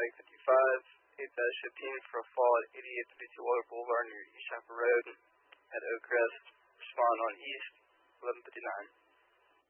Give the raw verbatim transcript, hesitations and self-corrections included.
tag fifty-five, eight fifteen for a fall at eighty-eight thirty-two Water Boulevard near East Chapel Road at Oak Crest. Respond on East, eleven fifty-nine.